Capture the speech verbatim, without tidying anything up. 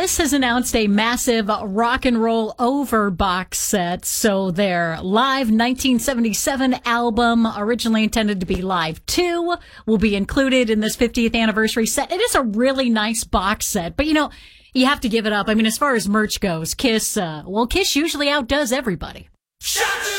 Kiss has announced a massive Rock and Roll Over box set. So their live nineteen seventy-seven album, originally intended to be Live two, will be included in this fiftieth anniversary set. It is a really nice box set, but you know, you have to give it up. I mean, as far as merch goes, Kiss, uh, well, Kiss usually outdoes everybody.